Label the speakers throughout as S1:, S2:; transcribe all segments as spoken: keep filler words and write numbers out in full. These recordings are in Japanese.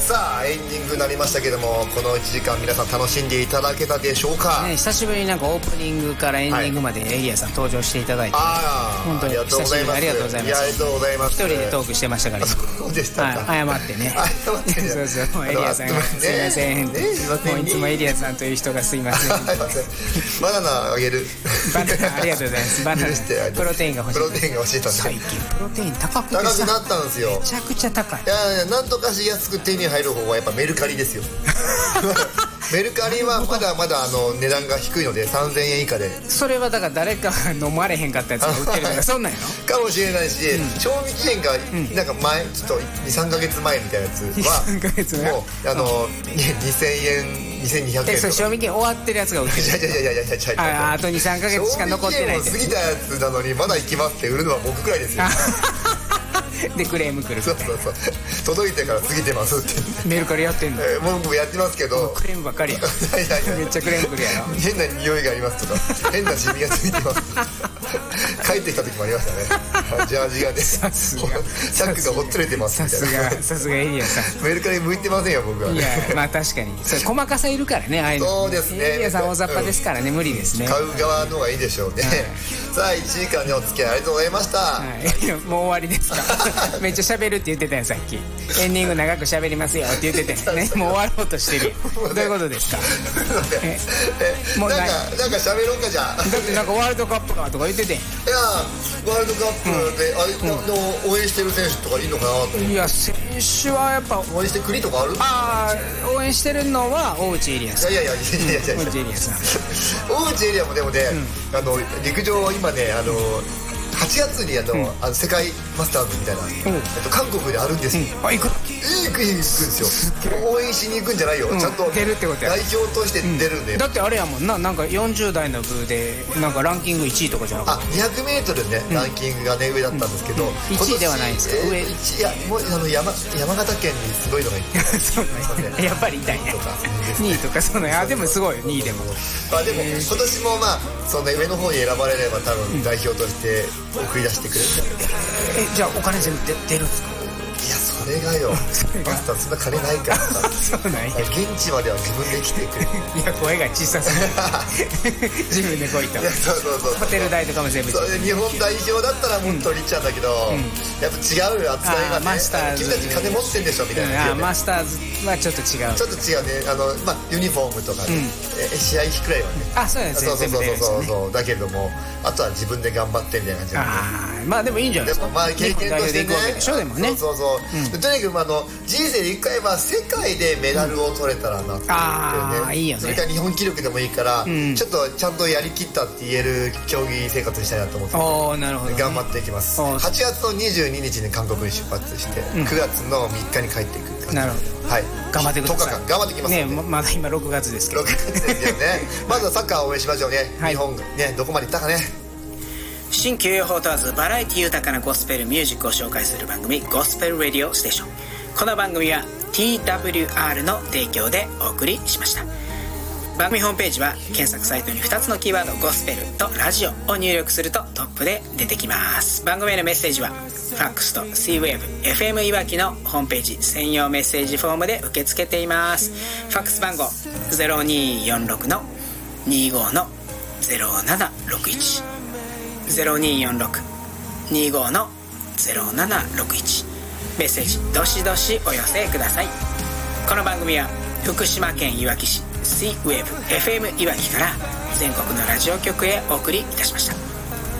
S1: さあエンディングになりましたけども、このいちじかん皆さん楽しんでいただけたでしょうか、
S2: ね、久しぶりになんかオープニングからエンディングまでエリアさん登場していただいて、
S1: あ
S2: 本当に久しぶりにありがとうございます。
S1: ありがとうございます。
S2: 一人でトークしてましたから、
S1: そうでしたか、
S2: はい、謝ってね
S1: 謝ってね
S2: そうそう、エリアさんがすいません、ね、もういつもエリアさんという人がすいません
S1: バナナあげる
S2: バナナありがとうございます。バナナプロテインが欲しい、
S1: プロテインが欲しいと
S2: 最近プロテイン高くてさ
S1: 高くなったんですよ。
S2: めちゃくちゃ高い。
S1: いやいや、なんとかし安く手に入る方はやっぱメルカリですよメルカリはまだまだあの値段が低いのでさんぜんえん以下で、
S2: それはだから誰か飲まれへんかったやつが売ってるとかそんなんやろ
S1: かもしれないし、うん、賞味期限がなんか前ちょっとにさんかげつまえみたいなやつは
S2: にさんかげつまえも
S1: うあの、うん、にせんえんにせんにひゃくえんとか、
S2: え、それ賞味期限終わってるやつが売ってる。
S1: いやいやいやいやいやいや、
S2: ああとにさんかげつしか残ってないって。
S1: 賞味期限を過ぎたやつなのにまだ行きますって売るのは僕くらいですよ
S2: でクレーム来る。
S1: そうそうそう、届いてから過ぎてますって
S2: メルカリやってんの、
S1: えー、もう僕やってますけど
S2: クレームばっかりやい
S1: やいやいや
S2: めっちゃクレーム来るやろ
S1: 変な匂いがありますとか変なシミがついてます帰ってきた時もありましたねジャージがね
S2: さすが
S1: チャックがほっつれてますみたいな。
S2: さすがさすがエリアさん
S1: メルカリ向いてませんよ僕は、ね、
S2: いやまあ確かにそれ細かさいるからね、ああいうの。
S1: そうですね、
S2: エリアさん大雑把ですからね、うん、無理ですね。
S1: 買う側の方がいいでしょうね、はい、さあいちじかんでお付き合いありがとうございました、は
S2: い、もう終わりですかめっちゃ喋るって言ってたよさっき。エンディング長く喋りますよって言ってたよねもう終わろうとしてるどういうことですか
S1: ええもうなんかなんか喋ろうかじゃあ。だ
S2: ってなんかワールドカップかとか言ってて、いや
S1: ワールドカップで、うん、あれ、うん、応援してる選手とかいるのかなと思って。
S2: いや選手はやっぱ
S1: 応援してる国とかある？
S2: ああ応援してるのは大内エリアさん。
S1: いやいやいやいやいやいや、
S2: 大内エリアさん
S1: 大内エリアもでもね、うん、あの陸上は今ねあの、うんはちがつにあの、うん、あの世界マスターズみたいな、うんえっと、韓国であるんですよ、うん、あ行く行く行くんですよ。応援しに行くんじゃないよ、うん、ちゃんと
S2: 出るってことや、
S1: 代表として出るんで、うん、
S2: だってあれやもんな、なんかよんじゅう代の部でなんかランキングいちいとかじゃなくて、
S1: あ にひゃくメートルね、うん、ランキングがね上だったんですけど、うん、
S2: いちいではないんですか、えー、
S1: 上いちいやもうあの 山, 山形県にすごいのがいて
S2: そうねやっぱり痛いねにいとかそうね、あでもすごいにいでも、
S1: まあ、でも今年もまあその、ね、上の方に選ばれれば多分代表として送り出してくれる、
S2: えじゃあお金全部出るんですか？
S1: いやそれがよマスターそんな金ないからさ
S2: そうなんや、
S1: 現地までは自分で来てくれ
S2: いや声が小さすぎる自分で来いと。いやそうそうそう、ホテル代とかも全部。
S1: それ日本代表だったらもっとリッチなんだけど、うん、やっぱ違う扱いがね、
S2: マスターズ
S1: 君たち金持ってんでしょみたいな、
S2: うん、あマスターズはちょっと違う
S1: ちょっと違うね、あの、まあ、ユニフォームとか、ねうん、え試合費くらいはね、
S2: あそうですね、
S1: そうそうそうそうそう、だけどもあとは自分で頑張ってみたいな感じなんで、
S2: あまあでもいいんじゃないですか。
S1: でもまあ経験としてね、
S2: でもね、
S1: そうそうそう、うん、とにかくあの人生で一回は世界でメダルを取れたらなっていうね、
S2: ああいいよね。
S1: それから日本記録でもいいから、うん、ちょっとちゃんとやりきったって言える競技生活にしたいなと思って、
S2: おなるほど、ね、
S1: 頑張っていきます。はちがつのにじゅうににちに韓国に出発して、うん、くがつのみっかに帰っていく感じ。な
S2: るほど、はい、頑張ってください。
S1: とおかかん頑張ってきますね。
S2: まだ今ろくがつですけど、
S1: ろくがつですよねまずはサッカーを応援しましょうね、はい、日本ねどこまでいったかね。
S2: 新旧用法問わずバラエティ豊かなゴスペルミュージックを紹介する番組ゴスペルラジオステーション。この番組は ティーダブリューアール の提供でお送りしました。番組ホームページは検索サイトにふたつのキーワードゴスペルとラジオを入力するとトップで出てきます。番組へのメッセージはファックスと C ウェーブ エフエム いわきのホームページ専用メッセージフォームで受け付けています。ファックス番号 ゼロにーよんろく のにーごーのゼロななろくいち ゼロにーよんろく にーごーのゼロななろくいち、メッセージどしどしお寄せください。この番組は福島県いわき市 C ウェーブ エフエム いわきから全国のラジオ局へお送りいたしました。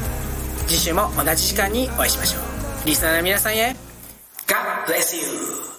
S2: 次週も同じ時間にお会いしましょう。リスナーの皆さんへ God bless you。